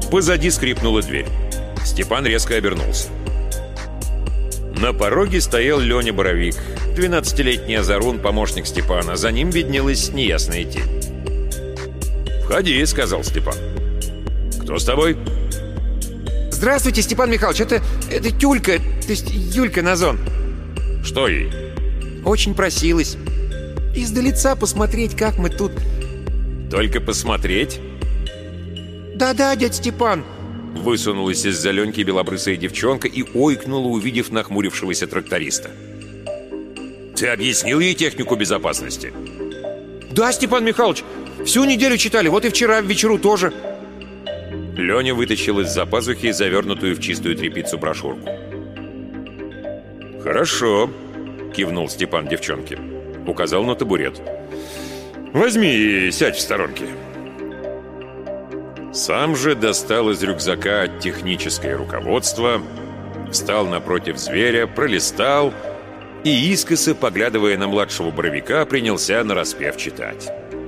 Позади скрипнула дверь. Степан резко обернулся. На пороге стоял Леня Боровик, 12-летний озорун, помощник Степана. За ним виднелась неясная тень. «Входи», — сказал Степан. «Кто с тобой?» Здравствуйте, Степан Михайлович, это Тюлька, то есть Юлька Назон. «Что ей?» Очень просилась. Издалеца посмотреть, как мы тут. «Только посмотреть?» Да-да, дядь Степан. Высунулась из-за Леньки белобрысая девчонка и ойкнула, увидев нахмурившегося тракториста. «Ты объяснил ей технику безопасности?» Да, Степан Михайлович, всю неделю читали, вот и вчера в вечеру тоже. Леня вытащил из-за пазухи завернутую в чистую тряпицу брошюрку. «Хорошо», — кивнул Степан девчонке. Указал на табурет. «Возьми и сядь в сторонке». Сам же достал из рюкзака техническое руководство, встал напротив зверя, пролистал и, искоса поглядывая на младшего Боровика, принялся нараспев читать.